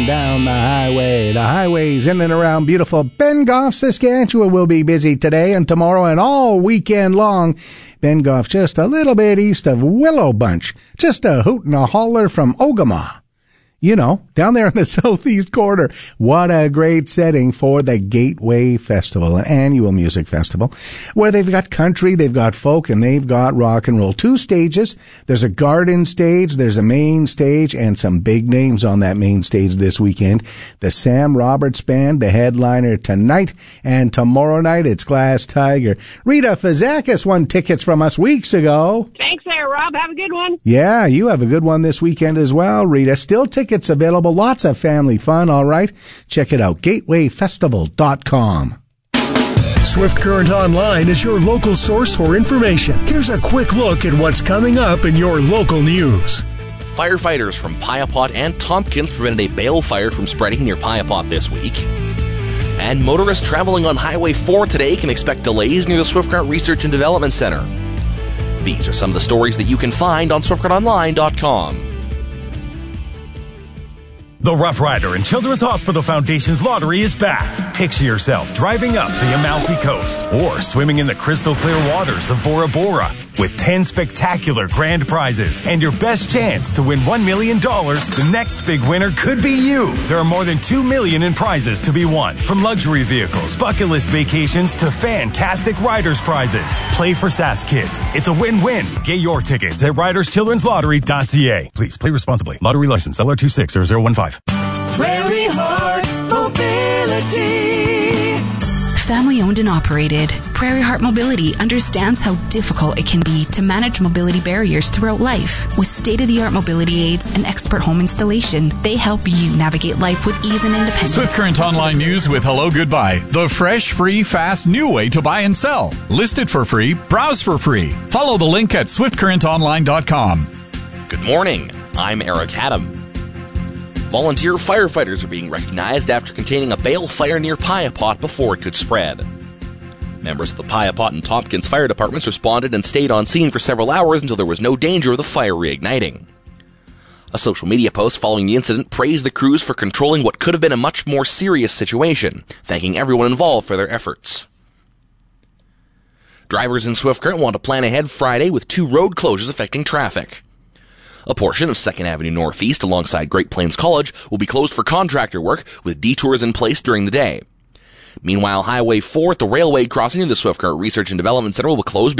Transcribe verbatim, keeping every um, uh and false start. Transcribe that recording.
down the highway. The highways in and around beautiful Bengoff, Saskatchewan will be busy today and tomorrow and all weekend long. Bengoff just a little bit east of Willow Bunch, just a hoot and a holler from Ogama. You know, down there in the southeast corner. What a great setting for the Gateway Festival, an annual music festival, where they've got country, they've got folk, and they've got rock and roll. Two stages. There's a garden stage, there's a main stage, and some big names on that main stage this weekend. The Sam Roberts Band, the headliner tonight, and tomorrow night it's Glass Tiger. Rita Fazakis won tickets from us weeks ago. Thanks there, Rob. Have a good one. Yeah, you have a good one this weekend as well, Rita. Still tickets available. Lots of family fun, all right? Check it out, gateway festival dot com. Swift Current Online is your local source for information. Here's a quick look at what's coming up in your local news. Firefighters from Piapot and Tompkins prevented a bale fire from spreading near Piapot this week. And motorists traveling on Highway four today can expect delays near the Swift Current Research and Development Center. These are some of the stories that you can find on swift current online dot com. The Rough Rider and Children's Hospital Foundation's lottery is back. Picture yourself driving up the Amalfi Coast or swimming in the crystal clear waters of Bora Bora with ten spectacular grand prizes and your best chance to win one million dollars. The next big winner could be you. There are more than two million dollars in prizes to be won, from luxury vehicles, bucket list vacations to fantastic riders prizes. Play for Sask Kids. It's a win-win. Get your tickets at riders children's lottery dot c a. Please play responsibly. Lottery license L R two six zero zero one five. Prairie Heart Mobility. Family owned and operated, Prairie Heart Mobility understands how difficult it can be to manage mobility barriers throughout life. With state-of-the-art mobility aids and expert home installation, they help you navigate life with ease and independence. Swift Current Online News with Hello Goodbye. The fresh, free, fast, new way to buy and sell. List it for free. Browse for free. Follow the link at swift current online dot com. Good morning. I'm Eric Haddam. Volunteer firefighters are being recognized after containing a bale fire near Piapot before it could spread. Members of the Piapot and Tompkins fire departments responded and stayed on scene for several hours until there was no danger of the fire reigniting. A social media post following the incident praised the crews for controlling what could have been a much more serious situation, thanking everyone involved for their efforts. Drivers in Swift Current want to plan ahead Friday with two road closures affecting traffic. A portion of second Avenue Northeast alongside Great Plains College will be closed for contractor work with detours in place during the day. Meanwhile, Highway four at the railway crossing of the Swift Current Research and Development Center will close